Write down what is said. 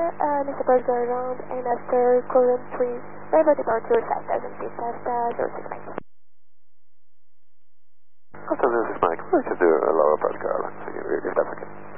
Mr. Berger around, and after current 3, river departure 5000 feet past 06 Mike. After this is Mike, we can do a lower approach, Carolyn, if that's okay.